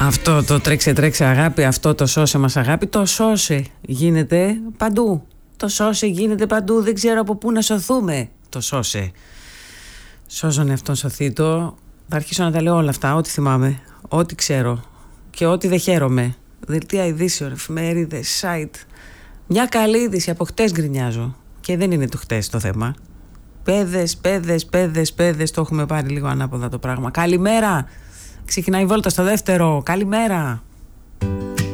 Αυτό το τρέξε αγάπη, αυτό το σώσε μας αγάπη, το σώσε γίνεται παντού. Το σώσε γίνεται παντού, δεν ξέρω από πού να σωθούμε. Το σώσε. Σώζον εαυτόν σωθήτο. Θα αρχίσω να τα λέω όλα αυτά, ό,τι θυμάμαι, ό,τι ξέρω και ό,τι δεν χαίρομαι. Δελτία ειδήσεων, εφημερίδες, site. Μια καλή είδηση, από χτες γκρινιάζω. Και δεν είναι το χτες το θέμα. Παιδες, το έχουμε πάρει λίγο ανάποδα το πράγμα. Καλημέρα! Ξεκινάει η βόλτα στο δεύτερο. Καλημέρα!